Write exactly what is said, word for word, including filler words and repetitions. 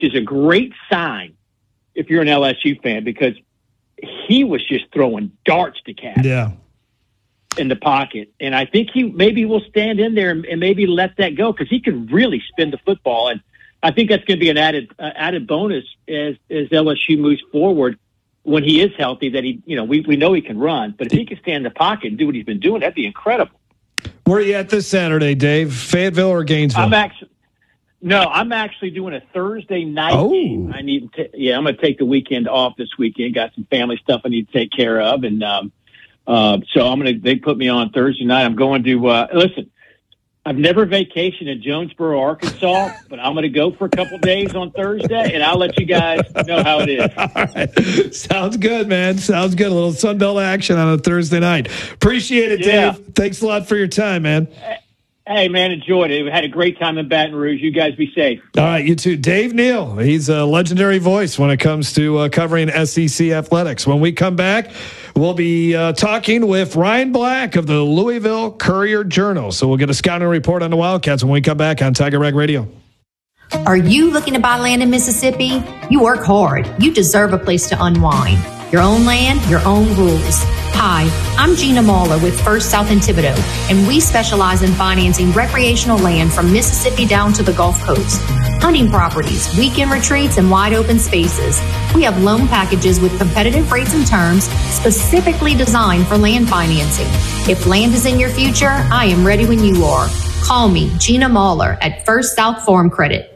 is a great sign if you're an L S U fan, because he was just throwing darts to Cat yeah. in the pocket. And I think he maybe will stand in there and, and maybe let that go, because he can really spin the football. And I think that's going to be an added uh, added bonus as, as L S U moves forward when he is healthy, that he, you know, we, we know he can run, but if he can stand in the pocket and do what he's been doing, that'd be incredible. Where are you at this Saturday, Dave? Fayetteville or Gainesville? I'm actually, no, I'm actually doing a Thursday night oh. game. I need to, yeah, I'm going to take the weekend off this weekend. Got some family stuff I need to take care of. And, um, uh, so I'm going to, they put me on Thursday night. I'm going to, uh, listen, I've never vacationed in Jonesboro, Arkansas, but I'm going to go for a couple days on Thursday, and I'll let you guys know how it is. All right. Sounds good, man. Sounds good. A little Sunbelt action on a Thursday night. Appreciate it, yeah. Dave. Thanks a lot for your time, man. Hey, man, enjoyed it. We had a great time in Baton Rouge. You guys be safe. All right, you too. Dave Neal, he's a legendary voice when it comes to uh, covering S E C athletics. When we come back, we'll be uh, talking with Ryan Black of the Louisville Courier-Journal. So we'll get a scouting report on the Wildcats when we come back on Tiger Rag Radio. Are you looking to buy land in Mississippi? You work hard. You deserve a place to unwind. Your own land, your own rules. Hi, I'm Gina Mahler with First South in Thibodaux, and we specialize in financing recreational land from Mississippi down to the Gulf Coast. Hunting properties, weekend retreats, and wide open spaces. We have loan packages with competitive rates and terms specifically designed for land financing. If land is in your future, I am ready when you are. Call me, Gina Mahler, at First South Farm Credit.